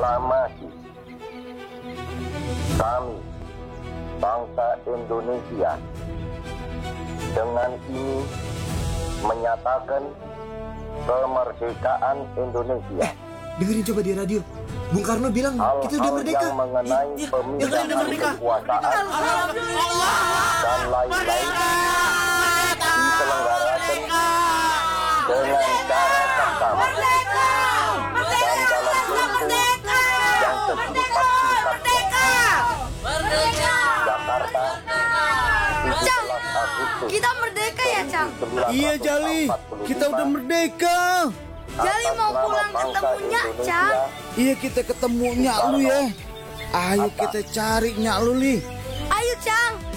proklamasi kami, bangsa Indonesia, dengan ini menyatakan kemerdekaan Indonesia. Dengerin coba di radio. Bung Karno bilang kita udah merdeka. Yang mengenai pemindahan kekuasaan dan lain-lain diselenggarakan dengan cara seksama dan dalam tempo yang sesingkat-singkatnya. Jakarta, 17 Agustus. Kita merdeka ya, Cang? Iya, Jali. Kita udah merdeka. Jali mau pulang ketemunya, Cang. Iya, kita ketemu nyak lu ya. Ayo kita cari nyak lu, Li. Ayo, Cang.